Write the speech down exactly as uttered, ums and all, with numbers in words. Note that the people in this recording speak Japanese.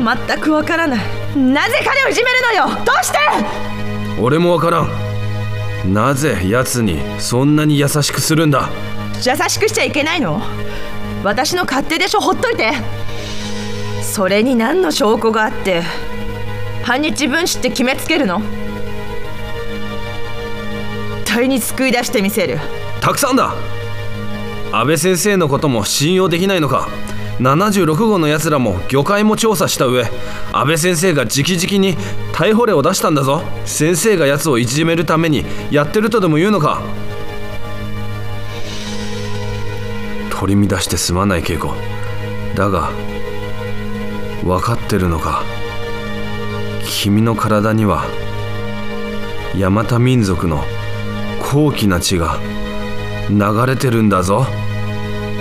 全くわからない。なぜ彼をいじめるのよ。どうして。 俺もわからん。なぜ奴にそんなに優しくするんだ。 優しくしちゃいけないの。私の勝手でしょ。ほっといて。それに何の証拠があって反日分子って決めつけるの。絶対に救い出してみせる。 たくさんだ。安倍先生のことも信用できないのか。ななじゅうろくごうのやつらも魚介も調査した上、安倍先生が直々に逮捕令を出したんだぞ。先生が奴をいじめるためにやってるとでも言うのか。取り乱してすまない恵子だが、分かってるのか。君の体にはヤマタ民族の高貴な血が流れてるんだぞ。